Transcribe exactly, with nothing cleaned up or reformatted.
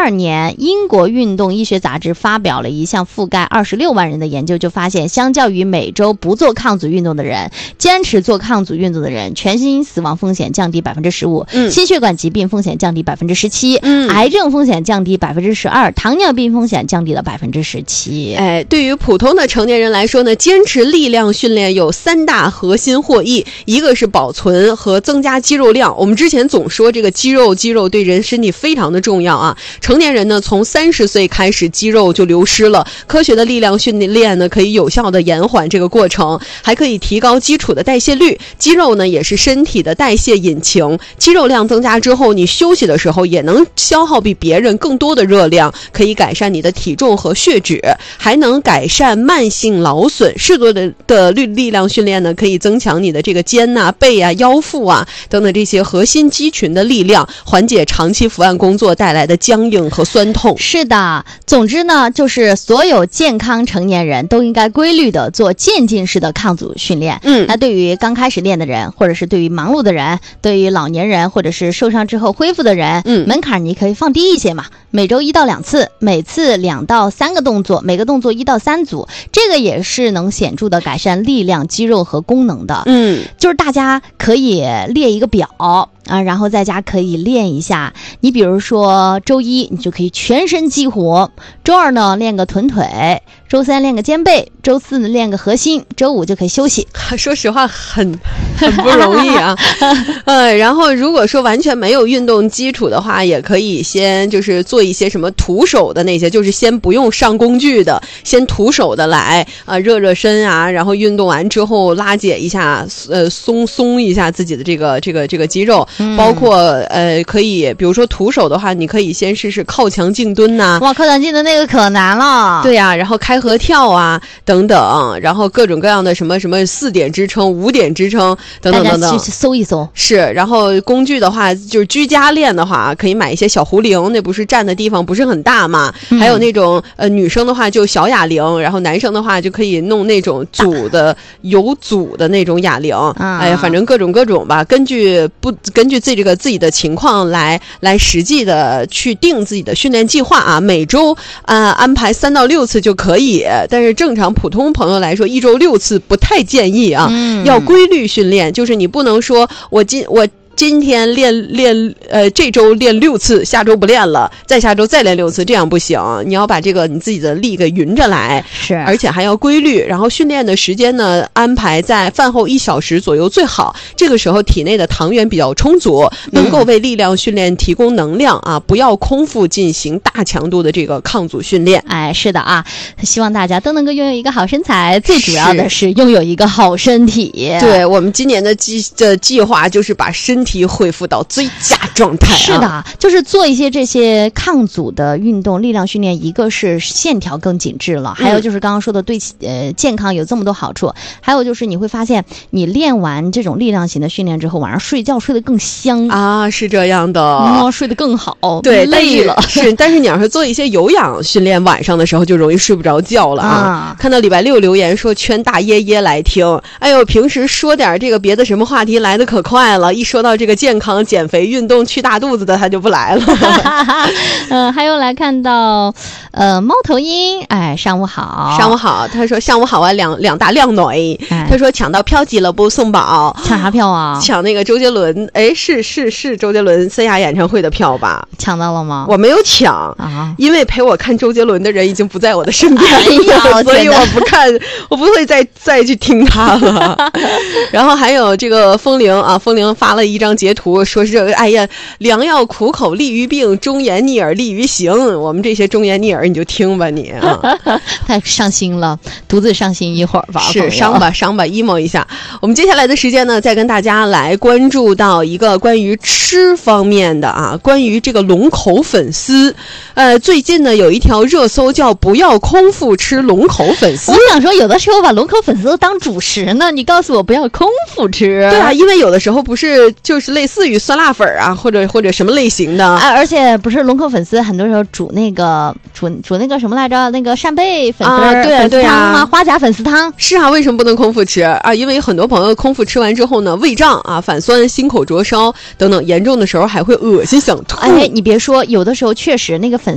二年，英国运动医学杂志发表了一项覆盖二十六万人的研究，就发现，相较于每周不做抗阻运动的人，坚持做抗阻运动的人，全心死亡风险降低百分之十五， 嗯， 心血管疾病风险降低百分之十七， 嗯， 癌症风险降低百分之十二，糖尿病风险降低了百分之十七。 哎，对于普通的成年人来说呢，坚持力量训练有三大核心获益，一个是保存和增加肌肉量。我们之前总说这个肌肉，肌肉对人身体非常的重要啊。成年人呢，从三十岁开始肌肉就流失了，科学的力量训练呢，可以有效的延缓这个过程，还可以提高基础的代谢率。肌肉呢，也是身体的代谢引擎，肌肉量增加之后，你休息的时候也能消耗比别人更多的热量，可以改善你的体重和血脂，还能改善慢性劳损。适度的的力力量训练呢，可以增强你的这个肩啊、背啊、腰腹啊等等这些核心肌群的力量，缓解长期伏案工作带来的僵硬和酸痛。 是的，总之呢，就是所有健康成年人都应该规律的做渐进式的抗阻训练。 嗯， 那对于刚开始练的人，或者是对于忙碌的人，对于老年人，或者是受伤之后恢复的人， 嗯， 门槛你可以放低一些嘛，每周一到两次，每次两到三个动作，每个动作一到三组，这个也是能显著的改善力量、肌肉和功能的。 嗯， 就是大家可以列一个表啊，然后在家可以练一下。你比如说周一你就可以全身激活，周二呢练个臀腿，周三练个肩背，周四呢练个核心，周五就可以休息。 说实话很很不容易啊。呃，然后如果说完全没有运动基础的话，也可以先就是做一些什么徒手的那些，就是先不用上工具的，先徒手的来啊、呃，热热身啊，然后运动完之后拉解一下，呃，松松一下自己的这个这个这个肌肉，嗯、包括呃，可以比如说徒手的话，你可以先试试靠墙静蹲呐、啊。 哇，靠墙静蹲那个可难了。 对呀、啊，然后开合跳啊等等，然后各种各样的什么什么四点支撑、五点支撑等等等等， 大家去搜一搜。 是，然后工具的话，就是居家练的话，可以买一些小壶铃，那不是站的地方不是很大嘛？嗯、还有那种呃，女生的话就小哑铃，然后男生的话就可以弄那种组的有组的那种哑铃。啊、哎呀，反正各种各种吧，根据不根据自己这个自己的情况来来实际的去定自己的训练计划啊。每周啊、呃、安排三到六次就可以，但是正常普通朋友来说，一周六次不太建议啊。嗯、要规律训练，就是你不能说我今我。今天练练呃这周练六次，下周不练了，再下周再练六次，这样不行。你要把这个你自己的力给匀着来， 是， 而且还要规律。然后训练的时间呢，安排在饭后一小时左右最好。这个时候体内的糖原比较充足，能够为力量训练提供能量啊！不要空腹进行大强度的这个抗阻训练。 哎，是的啊，希望大家都能够拥有一个好身材，最主要的是拥有一个好身体。 对，我们今年的计的计划就是把身体恢复到最佳状态、啊。 是的，就是做一些这些抗阻的运动、力量训练，一个是线条更紧致了，还有就是刚刚说的对呃健康有这么多好处，还有就是你会发现，你练完这种力量型的训练之后，晚上睡觉睡得更香啊，是这样的， 哦、睡得更好。 对， 累了是，是，但是你要是做一些有氧训练，晚上的时候就容易睡不着觉了啊。啊看到礼拜六留言说圈大耶耶来听，哎呦，平时说点这个别的什么话题来的可快了，一说到这个健康、减肥、运动、去大肚子的，他就不来了。 嗯、呃，还有来看到，呃，猫头鹰，哎，上午好， 上午好。他说上午好啊，两两大靓女。哎、他说抢到票记了不送宝， 抢啥票啊？ 抢那个周杰伦，哎，是是是周杰伦三亚演唱会的票吧？ 抢到了吗？ 我没有抢啊，因为陪我看周杰伦的人已经不在我的身边了，哎、所以我不看，我不会再再去听他了。然后还有这个风铃啊，风铃发了一张截图，说是哎呀，良药苦口利于病，忠言逆耳利于行。我们这些忠言逆耳你就听吧你啊。 太伤心了，独自伤心一会儿吧。 是伤吧伤吧 emo 一下。我们接下来的时间呢，再跟大家来关注到一个关于吃方面的啊，关于这个龙口粉丝。呃，最近呢有一条热搜叫不要空腹吃龙口粉丝。 我想说有的时候把龙口粉丝都当主食呢，你告诉我不要空腹吃。 对啊，因为有的时候不是就是类似于酸辣粉啊，或者或者什么类型的啊，而且不是龙口粉丝，很多时候煮那个煮煮那个什么来着，那个扇贝粉丝、 啊、对啊对啊， 花甲粉丝汤。 是啊，为什么不能空腹吃啊？因为很多朋友空腹吃完之后呢，胃胀啊、反酸、心口灼烧等等，严重的时候还会恶心想吐。 哎，你别说，有的时候确实那个粉